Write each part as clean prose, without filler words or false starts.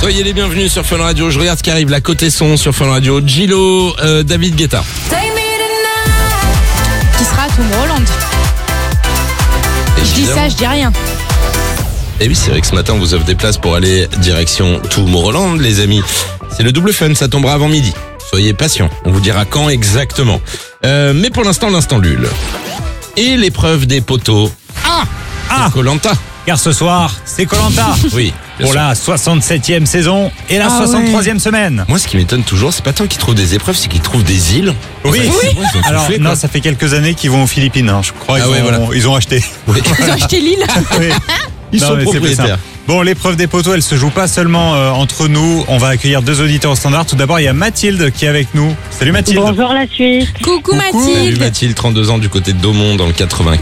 Soyez les bienvenus sur Fun Radio. Je regarde ce qui arrive, la côté son sur Fun Radio. Gillo, David Guetta. Qui sera à Tomorrowland. Je dis ça, je dis rien. Et oui, c'est vrai que ce matin, on vous offre des places pour aller direction Tomorrowland, les amis. C'est le double fun, ça tombera avant midi. Soyez patients, on vous dira quand exactement. Mais pour l'instant, l'instant Lul. Et l'épreuve des poteaux. Koh-Lanta. Car ce soir, c'est Koh-Lanta. Oui. Pour la 67e saison et la 63e semaine. Moi, ce qui m'étonne toujours, c'est pas tant qu'ils trouvent des épreuves, c'est qu'ils trouvent des îles. Oui. Alors, fait, non, ça fait quelques années qu'ils vont aux Philippines, hein, je crois. Ils ont acheté. Oui. Ils ont acheté l'île. Oui. Ils sont mais c'est propriétaires. Bon, l'épreuve des poteaux, elle se joue pas seulement entre nous. On va accueillir 2 auditeurs au standard. Tout d'abord, il y a Mathilde qui est avec nous. Salut Mathilde. Bonjour la suite. Coucou Salut Mathilde. Mathilde, 32 ans du côté de Daumont dans le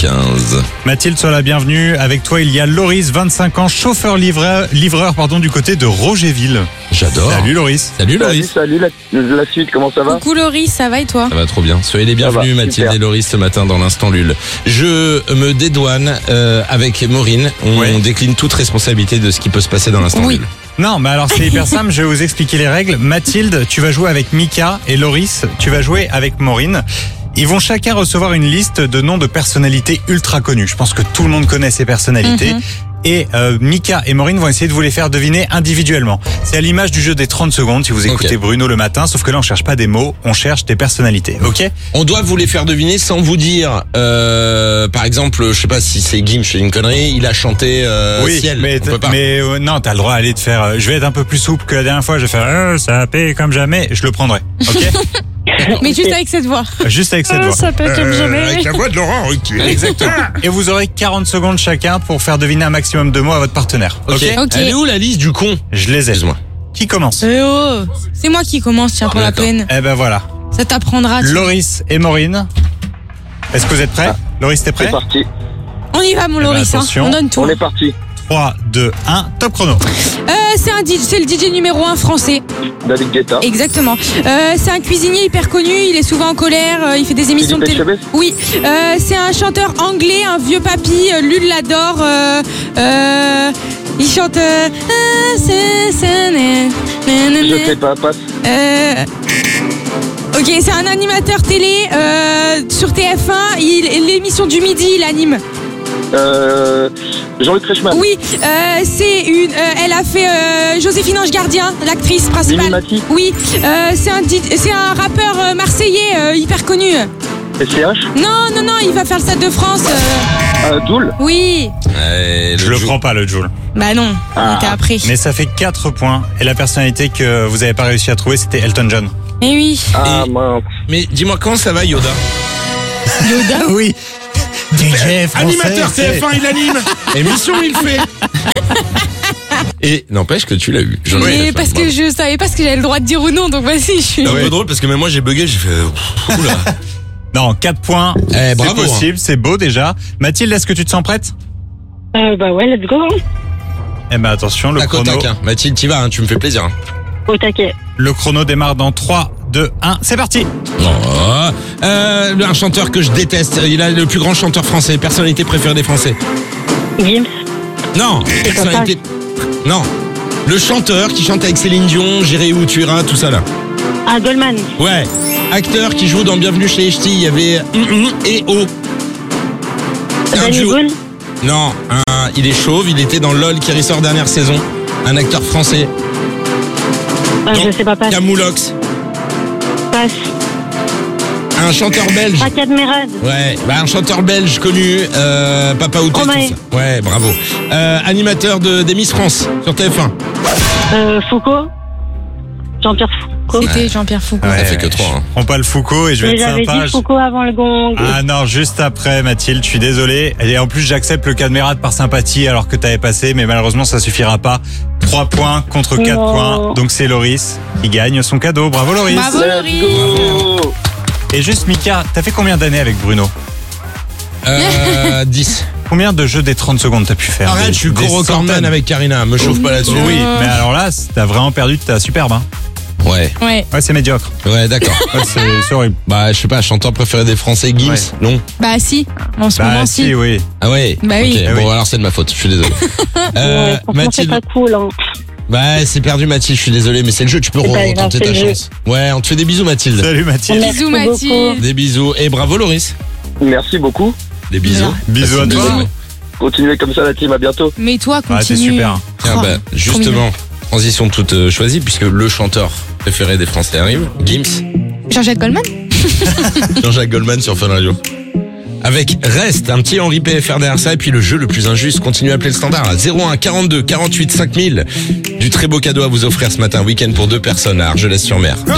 95. Mathilde, sois la bienvenue. Avec toi, il y a Loris, 25 ans, chauffeur-livreur du côté de Rogerville. J'adore. Salut Loris. Salut Loris. Salut la suite, comment ça va? Coucou Loris, ça va et toi? Ça va trop bien. Soyez les bienvenus, va, Mathilde super. et Loris, ce matin dans l'instant Lul. Je me dédouane avec Maureen. On décline toute responsabilité de ce qui peut se passer dans l'instant Oui. Lul. Non, mais alors c'est hyper simple, je vais vous expliquer les règles. Mathilde, tu vas jouer avec Mika et Loris, tu vas jouer avec Maureen. Ils vont chacun recevoir une liste de noms de personnalités ultra connues. Je pense que tout le monde connaît ces personnalités. Et Mika et Maureen vont essayer de vous les faire deviner individuellement. C'est à l'image du jeu des 30 secondes si vous écoutez Bruno le matin, sauf que là on cherche pas des mots, on cherche des personnalités, ok? On doit vous les faire deviner sans vous dire, par exemple, je sais pas si c'est Gims, je fais une connerie, il a chanté Ciel. mais, On peut pas. Non, t'as le droit d'aller te faire... je vais être un peu plus souple que la dernière fois, je vais faire ça paie comme jamais, je le prendrai, ok? Mais juste avec cette voix. Juste avec cette voix. Ça peut comme jamais. Avec la voix de Laurent Ruquier. Exactement. Et vous aurez 40 secondes chacun pour faire deviner un maximum de mots à votre partenaire. Ok. Ok. Elle est où la liste du con? Je les ai. Excuse-moi. Qui commence? C'est moi qui commence, tiens, pour la D'accord. peine. Eh ben voilà. Ça t'apprendra. tiens. Loris et Maureen. Est-ce que vous êtes prêts? Loris, t'es prêt? C'est parti, On y va, mon ben, Loris. attention. On donne tout. on est parti. 3, 2, 1, top chrono. C'est le DJ numéro 1 français. David Guetta. Exactement. C'est un cuisinier hyper connu. Il est souvent en colère. Il fait des émissions de Philippe télé. Etchebest. Oui. C'est un chanteur anglais, un vieux papy. Lul l'adore. Il chante. Je sais pas, passe. Ok, c'est un animateur télé sur TF1. L'émission du midi, il anime. Jean-Luc Reichmann. Oui, elle a fait Joséphine Ange Gardien, l'actrice principale. Mimi Mati. Oui, c'est un rappeur marseillais hyper connu. SCH. Non, il va faire le Stade de France. Doul. Oui. Je le prends pas, le Joule. Bah non, on était après. Mais ça fait 4 points. Et la personnalité que vous avez pas réussi à trouver, c'était Elton John. Eh oui. Mince. Mais dis-moi, comment ça va, Yoda? Yoda. Oui. DJ français. Animateur TF1, il anime. Émission, il fait. Et n'empêche que tu l'as eu. J'en ai Mais fait, parce bravo. que je savais pas ce que j'avais le droit de dire ou non, donc vas-y, je suis. C'est un peu drôle parce que même moi j'ai bugué, j'ai fait oula. Non, 4 points. Eh, bravo, c'est possible, c'est beau déjà. Mathilde, est-ce que tu te sens prête? Bah ouais, let's go. Eh ben attention, le Tac au chrono, tac, hein. Mathilde, t'y vas, hein, tu me fais plaisir. Hein. Au taquet. le chrono démarre dans 3, 2, 1, c'est parti. Un chanteur que je déteste, il a le plus grand chanteur français, personnalité préférée des Français. Gims. Non, personnalité. Non, le chanteur qui chante avec Céline Dion, J'irai où tu iras, tout ça là. Ah, Goldman. Ouais, acteur qui joue dans Bienvenue chez les Ch'tis, il y avait et O. C'est un Danny duo. Boone. Non, il est chauve, il était dans LOL qui ressort dernière saison. Un acteur français. Je sais pas, passe. Camoulox. Passe. Un chanteur belge. Racad Merad. Ouais, un chanteur belge connu, Papa Outé, tout Romae. ça. Ouais, bravo. Animateur des Miss France sur TF1. Foucault. Jean-Pierre Foucault. C'était Jean-Pierre Foucault. Ça fait que 3. Hein. Je prends pas le Foucault et je vais Mais être j'avais sympa. dit Foucault avant le gong. Ah non, juste après Mathilde, je suis désolé. Et en plus, j'accepte le Cadmerade par sympathie alors que t'avais passé, mais malheureusement, ça suffira pas. 3 points contre 4 Non. points. Donc c'est Loris qui gagne son cadeau. Bravo Loris. Bravo Loris. Go. Et juste Mika, t'as fait combien d'années avec Bruno? 10. Combien de jeux des 30 secondes t'as pu faire? Arrête, je suis Des co-recordman centaines. avec Karina, me chauffe pas là-dessus. Oui, mais alors là, t'as vraiment perdu de ta superbe. Hein. Ouais, Ouais. Ouais, c'est médiocre. ouais, d'accord. Ouais, c'est horrible. Bah, je sais pas, chanteur préféré des Français, Gims, Ouais. non? Bah si, en ce moment Bah si. si, oui. Ah ouais? Bah oui. Ok, Ah bon, oui. alors c'est de ma faute, je suis désolé. Ouais, franchement, c'est Mathilde, pas cool. Hein. Bah, c'est perdu, Mathilde, je suis désolé, mais c'est le jeu, tu peux C'est pas grave, retenter c'est ta le jeu. chance. Ouais, on te fait des bisous, Mathilde. Salut Mathilde. Merci Bisous, beaucoup. Mathilde. Des bisous. Et bravo, Loris. Merci beaucoup. Des bisous. Bisous à Passez une toi. bonne journée. Continuez comme ça, la team. À bientôt. Mais toi, Ah, c'est continue. super. Tiens, Oh, bah, trop justement, transition toute choisie, puisque le chanteur préféré des Français arrive, Gims, Jean-Jacques Goldman. Jean-Jacques Goldman sur Fun Radio. Avec Reste, un petit Henri PFR derrière ça, et puis le jeu le plus injuste, continuez à appeler le standard à 01 42 48 5000. Du très beau cadeau à vous offrir ce matin, week-end pour 2 personnes à Argelès-sur-Mer.